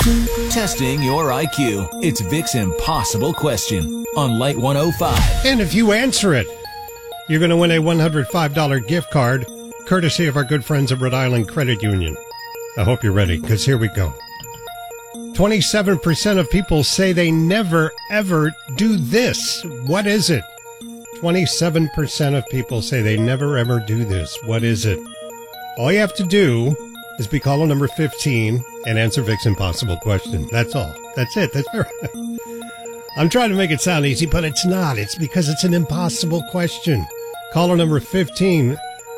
Testing your IQ. It's Vic's Impossible Question on Light 105. And if you answer it, you're going to win a $105 gift card, courtesy of our good friends at Rhode Island Credit Union. I hope you're ready, because here we go. 27% of people say they never, ever do this. What is it? 27% of people say they never, ever do this. What is it? All you have to do is be caller number 15 and answer Vic's Impossible Question. That's all. That's it. That's very... I'm trying to make it sound easy, but it's not. It's because it's an impossible question. Caller number 15,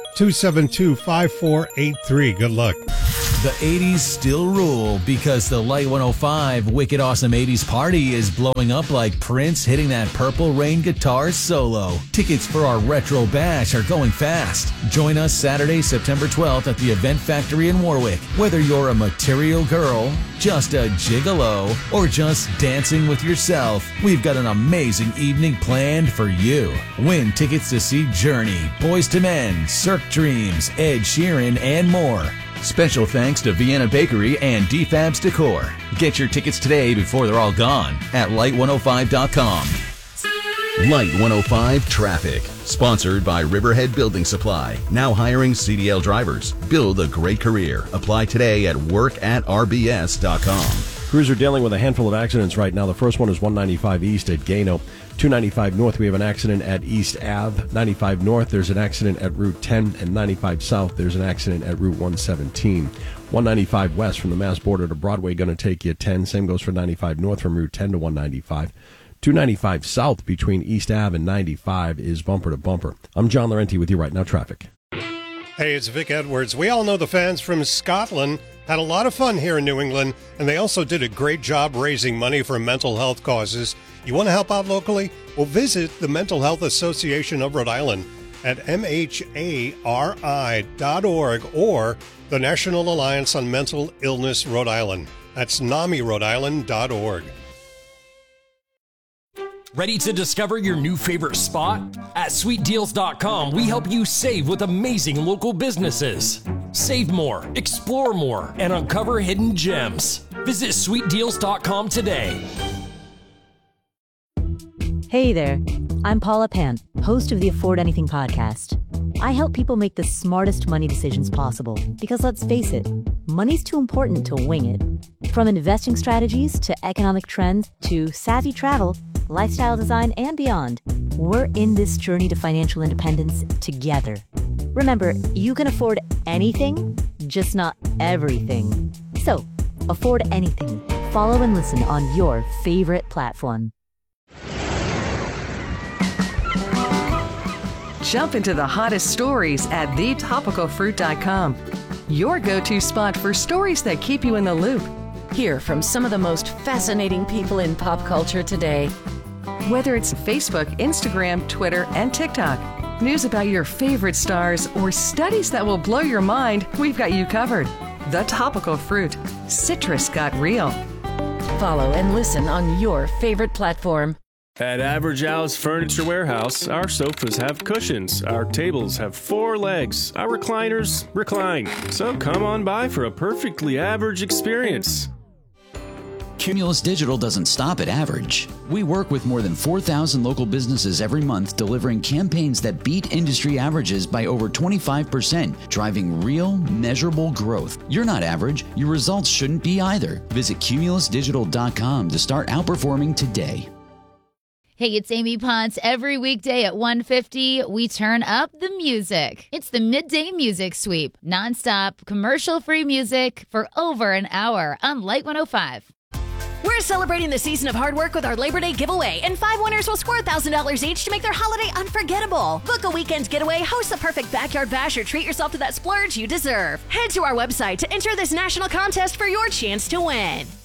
272-5483. Good luck. The 80s still rule because the Light 105 Wicked Awesome 80s Party is blowing up like Prince hitting that Purple Rain guitar solo. Tickets for our Retro Bash are going fast. Join us Saturday, September 12th at the Event Factory in Warwick. Whether you're a material girl, just a gigolo, or just dancing with yourself, we've got an amazing evening planned for you. Win tickets to see Journey, Boyz II Men, Cirque Dreams, Ed Sheeran, and more. Special thanks to Vienna Bakery and DFABS Decor. Get your tickets today before they're all gone at light105.com. Light 105 Traffic. Sponsored by Riverhead Building Supply. Now hiring CDL drivers. Build a great career. Apply today at work@rbs.com. Crews are dealing with a handful of accidents right now. The first one is 195 East at Gano. 295 North, we have an accident at East Ave. 95 North, there's an accident at Route 10. And 95 South, there's an accident at Route 117. 195 West from the Mass border to Broadway, going to take you 10. Same goes for 95 North from Route 10 to 195. 295 South between East Ave and 95 is bumper to bumper. I'm John Laurenti with you right now, traffic. Hey, it's Vic Edwards. We all know the fans from Scotland had a lot of fun here in New England, and they also did a great job raising money for mental health causes. You want to help out locally? Well, visit the Mental Health Association of Rhode Island at mhari.org or the National Alliance on Mental Illness Rhode Island. That's NAMI-Rhode-Island.org. Ready to discover your new favorite spot? At SweetDeals.com, we help you save with amazing local businesses. Save more, explore more, and uncover hidden gems. Visit SweetDeals.com today. Hey there, I'm Paula Pan, host of the Afford Anything podcast. I help people make the smartest money decisions possible because let's face it, money's too important to wing it. From investing strategies to economic trends to savvy travel, lifestyle design, and beyond, we're in this journey to financial independence together. Remember, you can afford anything, just not everything. So, afford anything. Follow and listen on your favorite platform. Jump into the hottest stories at thetopicalfruit.com. Your go-to spot for stories that keep you in the loop. Hear from some of the most fascinating people in pop culture today. Whether it's Facebook, Instagram, Twitter, and TikTok, news about your favorite stars, or studies that will blow your mind, we've got you covered. The Topical Fruit. Citrus got real. Follow and listen on your favorite platform. At Average Al's Furniture Warehouse, our sofas have cushions, our tables have 4 legs, our recliners recline. So come on by for a perfectly average experience. Cumulus Digital doesn't stop at average. We work with more than 4,000 local businesses every month, delivering campaigns that beat industry averages by over 25%, driving real, measurable growth. You're not average. Your results shouldn't be either. Visit cumulusdigital.com to start outperforming today. Hey, it's Amy Ponce. Every weekday at 1:50, we turn up the music. It's the Midday Music Sweep. Nonstop, commercial-free music for over an hour on Light 105. We're celebrating the season of hard work with our Labor Day giveaway, and 5 winners will score $1,000 each to make their holiday unforgettable. Book a weekend getaway, host the perfect backyard bash, or treat yourself to that splurge you deserve. Head to our website to enter this national contest for your chance to win.